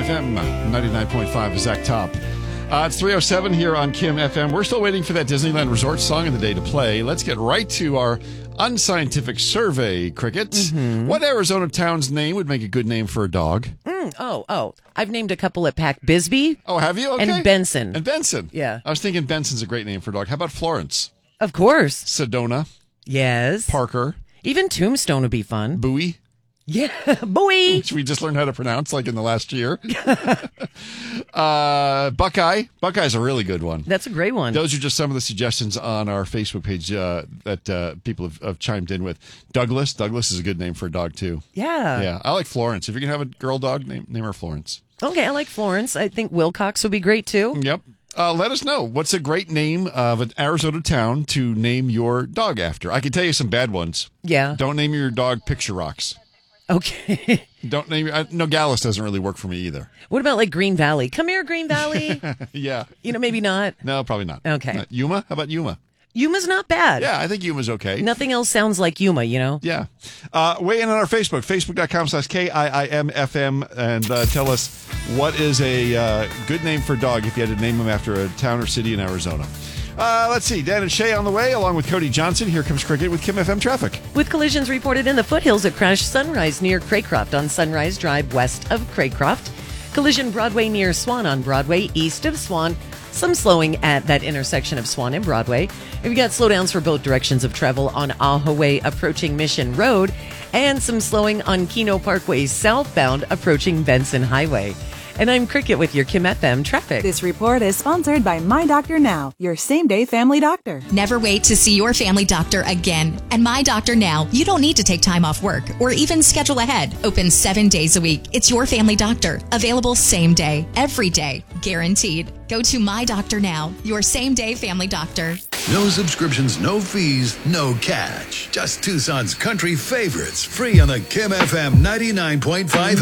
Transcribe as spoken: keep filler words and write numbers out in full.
F M ninety-nine point five, Zach Top. Uh, it's three oh seven here on Kim F M. We're still waiting for that Disneyland Resort song of the day to play. Let's get right to our unscientific survey, Cricket. Mm-hmm. What Arizona town's name would make a good name for a dog? Mm, oh, oh. I've named a couple at Pac Bisbee. Oh, have you? Okay. And Benson. And Benson. Yeah. I was thinking Benson's a great name for a dog. How about Florence? Of course. Sedona. Yes. Parker. Even Tombstone would be fun. Bowie. Yeah, Bowie. Which we just learned how to pronounce, like in the last year. uh, Buckeye. Buckeye's a really good one. That's a great one. Those are just some of the suggestions on our Facebook page uh, that uh, people have, have chimed in with. Douglas. Douglas is a good name for a dog, too. Yeah. Yeah. I like Florence. If you can have a girl dog, name, name her Florence. Okay, I like Florence. I think Wilcox would be great, too. Yep. Uh, let us know. What's a great name of an Arizona town to name your dog after? I can tell you some bad ones. Yeah. Don't name your dog Picture Rocks. Okay. Don't name your... Nogales doesn't really work for me either. What about like Green Valley? Come here, Green Valley. Yeah. You know, maybe not. No, probably not. Okay. Uh, Yuma? How about Yuma? Yuma's not bad. Yeah, I think Yuma's okay. Nothing else sounds like Yuma, you know? Yeah. Uh, weigh in on our Facebook, facebook.com slash K I I M F M, and uh, tell us what is a uh, good name for a dog if you had to name them after a town or city in Arizona. Uh, let's see. Dan and Shay on the way, along with Cody Johnson. Here comes Cricket with Kim F M traffic. With collisions reported in the foothills at Crash Sunrise near Craycroft on Sunrise Drive west of Craycroft. Collision Broadway near Swan on Broadway east of Swan. Some slowing at that intersection of Swan and Broadway. We've got slowdowns for both directions of travel on Ajo Way approaching Mission Road. And some slowing on Keno Parkway southbound approaching Benson Highway. And I'm Cricket with your Kim F M traffic. This report is sponsored by My Doctor Now, your same-day family doctor. Never wait to see your family doctor again. And My Doctor Now, you don't need to take time off work or even schedule ahead. Open seven days a week. It's your family doctor. Available same day, every day, guaranteed. Go to My Doctor Now, your same-day family doctor. No subscriptions, no fees, no catch. Just Tucson's country favorites, free on the Kim F M ninety-nine point five